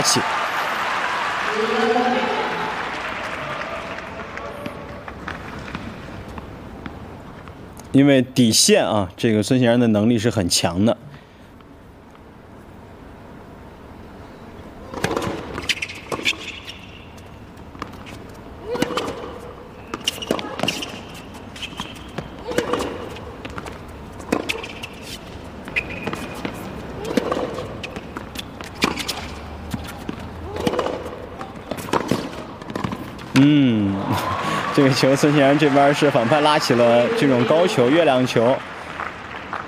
气。因为底线啊，这个孙兴然的能力是很强的。这个球孙兴然这边是反派拉起了这种高球、月亮球。